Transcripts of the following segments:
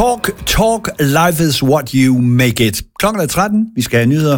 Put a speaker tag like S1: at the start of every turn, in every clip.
S1: Talk, life is what you make it. Klokken er 13, vi skal have nyheder.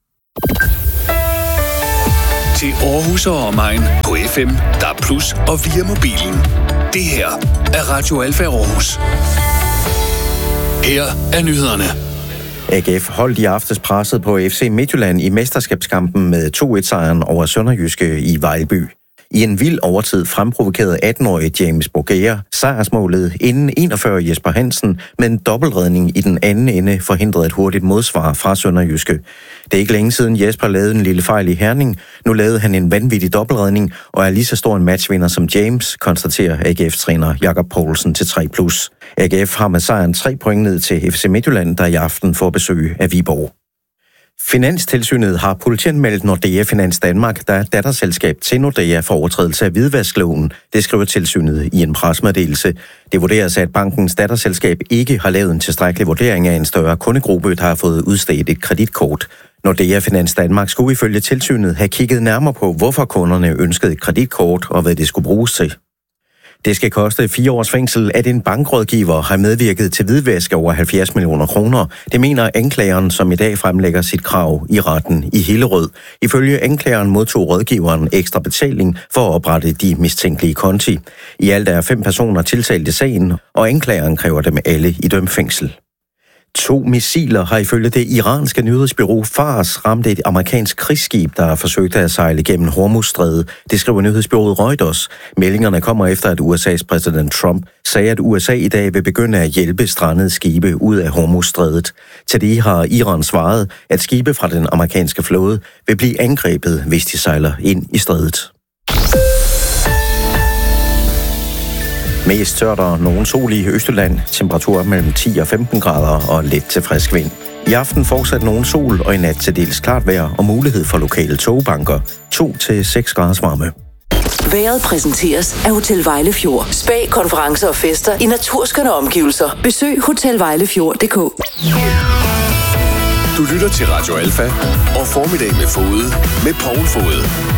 S2: Til Aarhus og omegn på FM, DAB+ og via mobilen. Det her er Radio Alfa Aarhus. Her er nyhederne.
S3: AGF holdt i aftes presset på FC Midtjylland i mesterskabskampen med 2-1-sejren over Sønderjyske i Vejlby. I en vild overtid fremprovokerede 18-årige James Bourguer sejrsmålet inden 41 Jesper Hansen, med en dobbeltredning i den anden ende forhindrede et hurtigt modsvar fra Sønderjyske. Det er ikke længe siden Jesper lavede en lille fejl i Herning. Nu lavede han en vanvittig dobbeltredning og er lige så stor en matchvinder som James, konstaterer AGF-træner Jakob Poulsen til 3+. AGF har med sejren 3 point ned til FC Midtjylland, der i aften får besøg af Viborg. Finanstilsynet har politianmeldt Nordea Finans Danmark, der er datterselskab til Nordea for overtrædelse af hvidvaskloven. Det skriver tilsynet i en pressemeddelelse. Det vurderes, at bankens datterselskab ikke har lavet en tilstrækkelig vurdering af en større kundegruppe, der har fået udstedt et kreditkort. Nordea Finans Danmark skulle ifølge tilsynet have kigget nærmere på, hvorfor kunderne ønskede et kreditkort og hvad det skulle bruges til. Det skal koste 4 års fængsel, at en bankrådgiver har medvirket til hvidvask over 70 millioner kroner. Det mener anklageren, som i dag fremlægger sit krav i retten i Hillerød. Ifølge anklageren modtog rådgiveren ekstra betaling for at oprette de mistænkelige konti. I alt er 5 personer tiltalt i sagen, og anklageren kræver dem alle i dømt fængsel. 2 missiler har ifølge det iranske nyhedsbureau Fars ramt et amerikansk krigsskib, der forsøgte at sejle gennem Hormuzstrædet. Det skriver nyhedsbureauet Reuters. Meldingerne kommer efter, at USA's præsident Trump sagde, at USA i dag vil begynde at hjælpe strandede skibe ud af Hormuzstrædet. Til det har Iran svaret, at skibe fra den amerikanske flåde vil blive angrebet, hvis de sejler ind i strædet. Mest tørt og nogen sol i Østjylland. Temperaturer mellem 10 og 15 grader og let til frisk vind. I aften fortsat nogen sol og i nat til dels klart vejr og mulighed for lokale togbanker. 2 til 6 graders varme.
S4: Vejret præsenteres af Hotel Vejlefjord. Spa, konferencer og fester i naturskønne omgivelser. Besøg hotelvejlefjord.dk.
S2: Du lytter til Radio Alfa og Formiddag med Fode med Poul Fode.